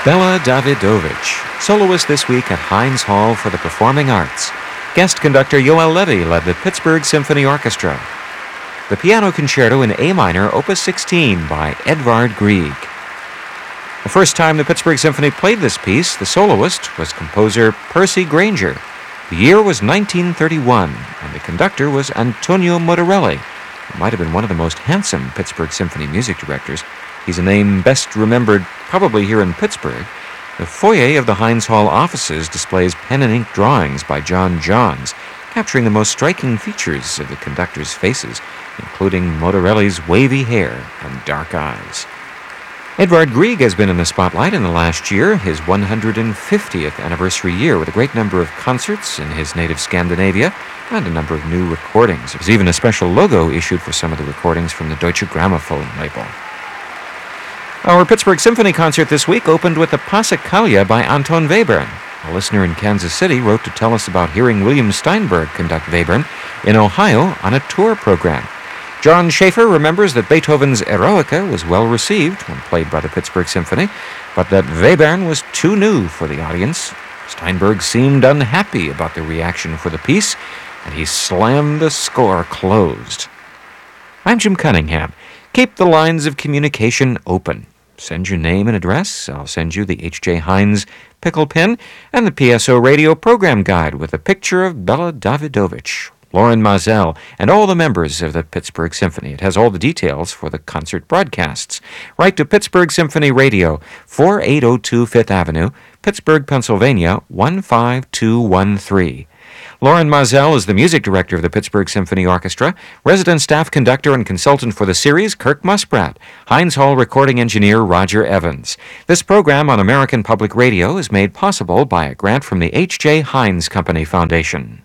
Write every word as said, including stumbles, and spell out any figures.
Bela Davidovich, soloist this week at Heinz Hall for the Performing Arts. Guest conductor Yoel Levy led the Pittsburgh Symphony Orchestra. The Piano Concerto in A minor, Opus sixteen by Edvard Grieg. The first time the Pittsburgh Symphony played this piece, the soloist was composer Percy Grainger. The year was nineteen thirty-one, and the conductor was Antonio Motorelli, who might have been one of the most handsome Pittsburgh Symphony music directors. He's a name best remembered probably here in Pittsburgh. The foyer of the Heinz Hall offices displays pen and ink drawings by John Johns, capturing the most striking features of the conductor's faces, including Motorelli's wavy hair and dark eyes. Edvard Grieg has been in the spotlight in the last year, his one hundred fiftieth anniversary year, with a great number of concerts in his native Scandinavia and a number of new recordings. There's even a special logo issued for some of the recordings from the Deutsche Grammophon label. Our Pittsburgh Symphony concert this week opened with the Passacaglia by Anton Webern. A listener in Kansas City wrote to tell us about hearing William Steinberg conduct Webern in Ohio on a tour program. John Schaefer remembers that Beethoven's Eroica was well received when played by the Pittsburgh Symphony, but that Webern was too new for the audience. Steinberg seemed unhappy about the reaction for the piece, and he slammed the score closed. I'm Jim Cunningham. Keep the lines of communication open. Send your name and address. I'll send you the H J. Heinz pickle pin and the P S O radio program guide with a picture of Bela Davidovich, Loren Maazel, and all the members of the Pittsburgh Symphony. It has all the details for the concert broadcasts. Write to Pittsburgh Symphony Radio, forty-eight oh two Fifth Avenue, Pittsburgh, Pennsylvania, one five two one three. Loren Maazel is the music director of the Pittsburgh Symphony Orchestra, resident staff conductor and consultant for the series, Kirk Musprat, Heinz Hall recording engineer, Roger Evans. This program on American Public Radio is made possible by a grant from the H J. Heinz Company Foundation.